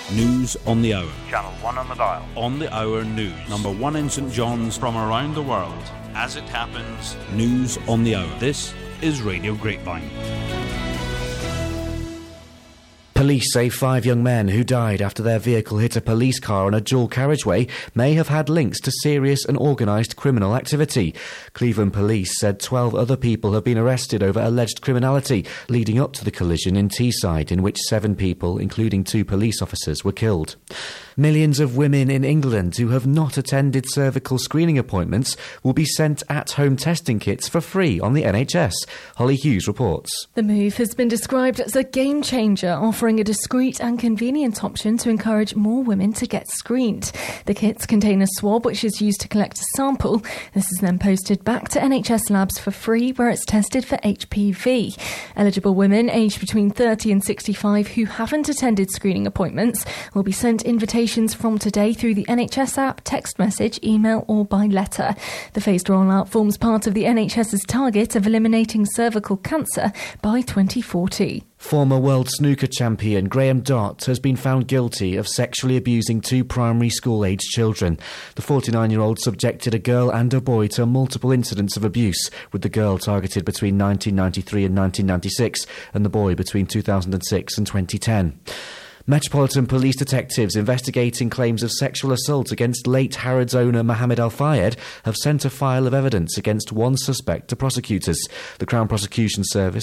News on the hour. Channel 1 on the dial. On the hour news. Number 1 in St John's from around the world. As it happens, news on the hour. This is Radio Grapevine. Police say 5 young men who died after their vehicle hit a police car on a dual carriageway may have had links to serious and organised criminal activity. Cleveland police said 12 other people have been arrested over alleged criminality leading up to the collision in Teesside, in which 7 people, including 2 police officers, were killed. Millions of women in England who have not attended cervical screening appointments will be sent at-home testing kits for free on the NHS. Holly Hughes reports. The move has been described as a game changer, offering a discreet and convenient option to encourage more women to get screened. The kits contain a swab which is used to collect a sample. This is then posted back to NHS labs for free, where it's tested for HPV. Eligible women aged between 30 and 65 who haven't attended screening appointments will be sent invitations from today through the NHS app, text message, email or by letter. The phased rollout forms part of the NHS's target of eliminating cervical cancer by 2040. Former world snooker champion Graham Dott has been found guilty of sexually abusing 2 primary school-aged children. The 49-year-old subjected a girl and a boy to multiple incidents of abuse, with the girl targeted between 1993 and 1996 and the boy between 2006 and 2010. Metropolitan Police detectives investigating claims of sexual assault against late Harrods owner Mohammed Al Fayed have sent a file of evidence against 1 suspect to prosecutors. The Crown Prosecution Service